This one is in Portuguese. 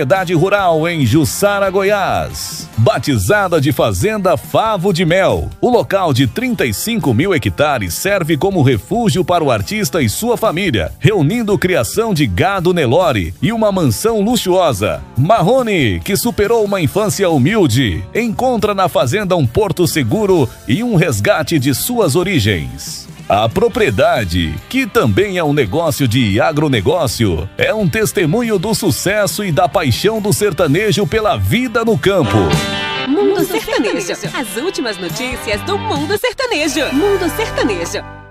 Propriedade rural em Jussara, Goiás. Batizada de Fazenda Favo de Mel, o local de 35 mil hectares serve como refúgio para o artista e sua família, reunindo criação de gado Nelore e uma mansão luxuosa. Marrone, que superou uma infância humilde, encontra na fazenda um porto seguro e um resgate de suas origens. A propriedade, que também é um negócio de agronegócio, é um testemunho do sucesso e da paixão do sertanejo pela vida no campo. Mundo Sertanejo. As últimas notícias do Mundo Sertanejo. Mundo Sertanejo.